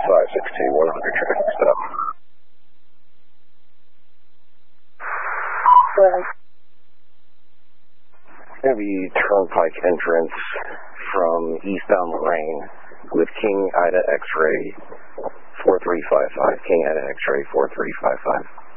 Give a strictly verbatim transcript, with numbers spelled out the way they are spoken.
five six two, one hundred traffic stop. Heavy Turnpike entrance from eastbound Lorraine with King Ida X-ray four three five five, King Ida X-ray four three five five.